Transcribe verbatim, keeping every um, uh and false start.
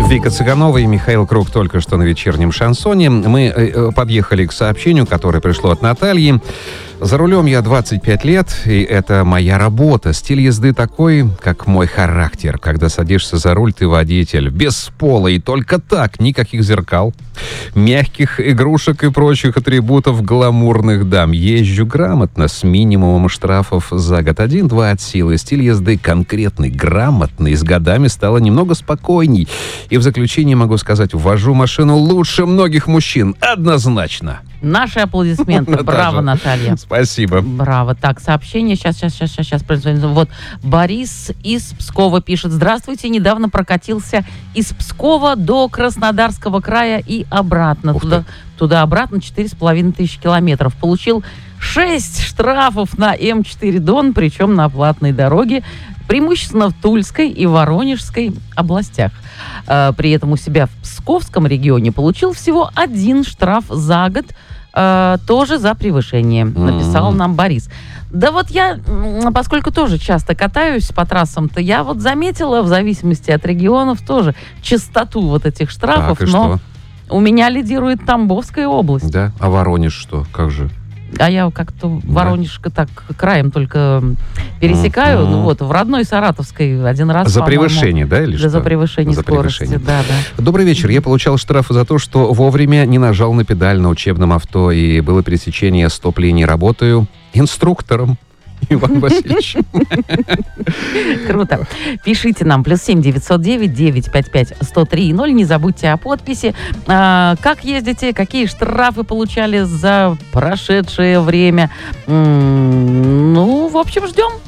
Вика Цыганова и Михаил Круг только что на вечернем шансоне. Мы э, подъехали к сообщению, которое пришло от Натальи. За рулем я двадцать пять лет, и это моя работа. Стиль езды такой, как мой характер. Когда садишься за руль, ты водитель. Без пола и только так. Никаких зеркал, мягких игрушек и прочих атрибутов гламурных дам. Езжу грамотно, с минимумом штрафов за год. Один-два от силы. Стиль езды конкретный, грамотный. С годами стало немного спокойней. И в заключение могу сказать, вожу машину лучше многих мужчин. Однозначно. Наши аплодисменты. Браво, Наталья. Спасибо. Браво. Так, сообщение. Сейчас, сейчас, сейчас, сейчас, сейчас. Вот Борис из Пскова пишет. Здравствуйте. Недавно прокатился из Пскова до Краснодарского края и обратно. Туда, туда-обратно четыре с половиной тысячи километров. Получил шесть штрафов на эм четыре Дон, причем на платной дороге, преимущественно в Тульской и Воронежской областях. При этом у себя в Псковском регионе получил всего один штраф за год, тоже за превышение, написал нам Борис. Да вот я, поскольку тоже часто катаюсь по трассам-то, я вот заметила, в зависимости от регионов, тоже частоту вот этих штрафов, так, но что? У меня лидирует Тамбовская область. Да? А Воронеж что? Как же? А я как-то Воронежка так краем только пересекаю. Uh-huh. Ну вот, в родной Саратовской один раз, За превышение, да, или да, что? за превышение за скорости, превышение. да, да. Добрый вечер. Я получал штрафы за то, что вовремя не нажал на педаль на учебном авто, и было пересечение стоп-линий. Работаю инструктором. Иван Васильевич. Круто. Пишите нам. Плюс семь девятьсот девять девятьсот пятьдесят пять сто три ноль. Не забудьте о подписи. А, как ездите? Какие штрафы получали за прошедшее время? М-м, ну, в общем, ждем.